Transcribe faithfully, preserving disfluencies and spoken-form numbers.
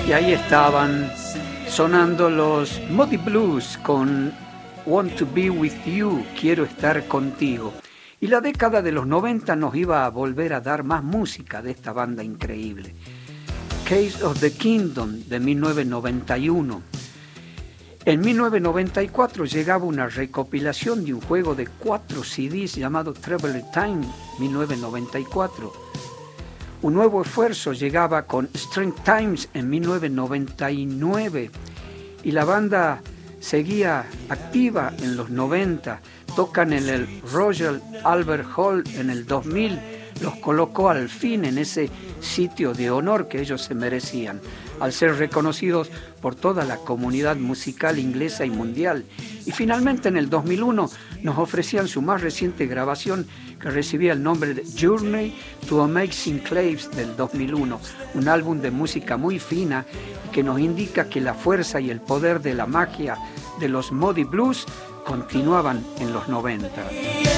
Y ahí estaban sonando los Moody Blues con Want to Be With You, Quiero Estar Contigo. Y la década de los noventa nos iba a volver a dar más música de esta banda increíble. Case of the Kingdom de mil novecientos noventa y uno. En mil novecientos noventa y cuatro llegaba una recopilación de un juego de cuatro C Ds llamado Traveler Time mil novecientos noventa y cuatro. Un nuevo esfuerzo llegaba con Strange Times en mil novecientos noventa y nueve y la banda seguía activa en los noventa. Tocan en el Royal Albert Hall en el dos mil, los colocó al fin en ese sitio de honor que ellos se merecían, al ser reconocidos por toda la comunidad musical inglesa y mundial. Y finalmente en el dos mil uno nos ofrecían su más reciente grabación que recibía el nombre de Journey to Amazing Claves del dos mil uno, un álbum de música muy fina que nos indica que la fuerza y el poder de la magia de los Moody Blues continuaban en los noventa.